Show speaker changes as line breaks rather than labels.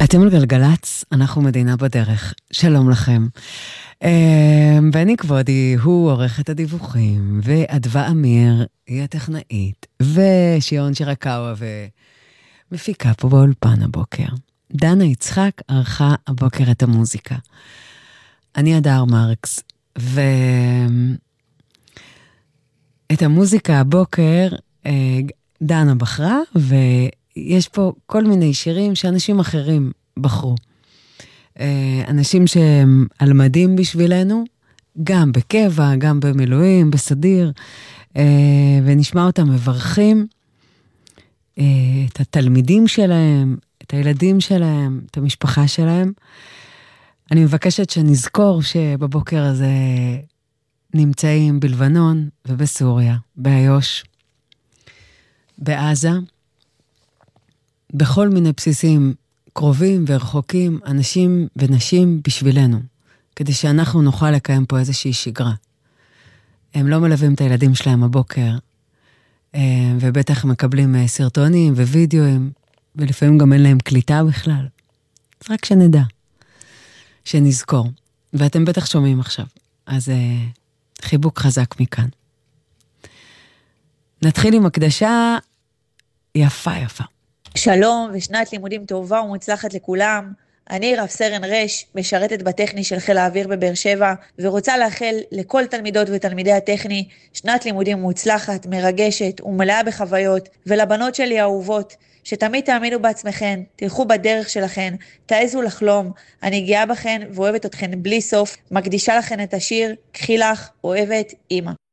אתם על גלגלץ, אנחנו מדינה בדרך. שלום לכם. ואני כבודי, הוא עורך את הדיווחים, ואדווה אמיר היא הטכנאית, ושיון שירקאווה ומפיקה פה באולפן הבוקר. דנה יצחק ערכה הבוקר את המוזיקה. אני הדר מרקס, את המוזיקה הבוקר דנה בחרה, ויש פה כל מיני שירים שאנשים אחרים בחרו. אנשים שהם על מדים בשבילנו, גם בקבע, גם במילואים, בסדיר, ונשמע אותם מברכים את התלמידים שלהם, את הילדים שלהם, את המשפחה שלהם. אני מבקשת שנזכור שבבוקר הזה נמצאים בלבנון ובסוריה, באיו"ש, בעזה, בכל מיני בסיסים קרובים ורחוקים, אנשים ונשים בשבילנו, כדי שאנחנו נוכל לקיים פה איזושהי שגרה. הם לא מלווים את הילדים שלהם הבוקר, ובטח מקבלים סרטונים ווידאוים, ולפעמים גם אין להם קליטה בכלל. אז רק שנדע, שנזכור. ואתם בטח שומעים עכשיו, אז חיבוק חזק מכאן. נתחיל עם הקדשה יפה יפה.
שלום ושנת לימודים טובה ומוצלחת לכולם. אני רב סרן רש, משרתת בטכני של חיל האוויר בבאר שבע, ורוצה לאחל לכל תלמידות ותלמידי הטכני שנת לימודים מוצלחת, מרגשת ומלאה בחוויות, ולבנות שלי האהובות, שתמיד תאמינו בעצמכן, תלכו בדרך שלכן, תעזו לחלום, אני גאה בכן ואוהבת אתכן בלי סוף, מקדישה לכן את השיר, קחי לך, אוהבת אמא.